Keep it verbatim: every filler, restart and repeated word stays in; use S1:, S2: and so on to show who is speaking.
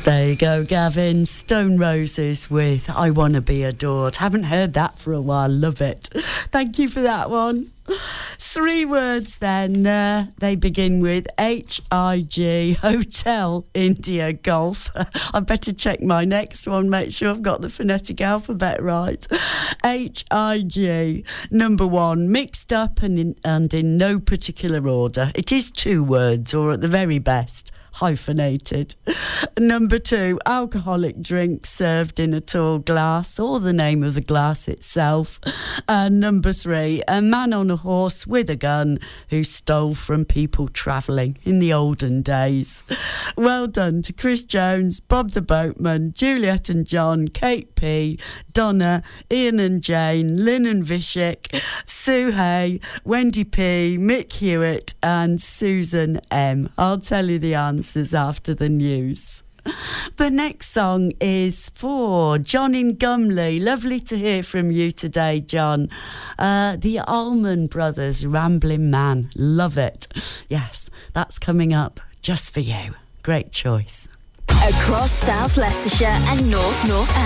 S1: There you go, Gavin. Stone Roses with I Wanna Be Adored. Haven't heard that for a while. Love it. Thank you for that one. Three words then. Uh, they begin with H I G, Hotel India Golf. I better check my next one, make sure I've got the phonetic alphabet right. H I G, number one, mixed up and in, and in no particular order. It is two words, or at the very best, hyphenated. Number two, alcoholic drinks served in a tall glass, or the name of the glass itself. And number three, a man on a horse with a gun who stole from people travelling in the olden days. Well done to Chris Jones, Bob the Boatman, Juliet and John, Kate P, Donna, Ian and Jane, Lynn and Vishik, Sue Hay, Wendy P, Mick Hewitt and Susan M. I'll tell you the answers after the news. The next song is for John in Gumley. Lovely to hear from you today, John. Uh, the Allman Brothers, Ramblin' Man. Love it. Yes, that's coming up just for you. Great choice.
S2: Across South Leicestershire and North North